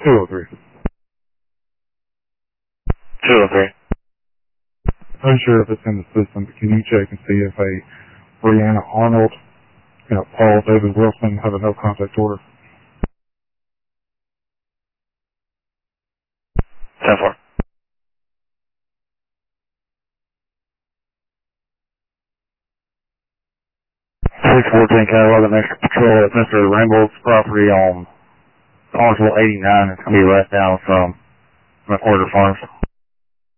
203. 203. I'm sure if it's in the system, but can you check and see if a Brianna Arnold and Paul David Wilson have a no contact order? 10-4. County 11 extra patrol at Mr. Rainbow's property on Collinsville 89. It's going to be right down from McWhorter Farms.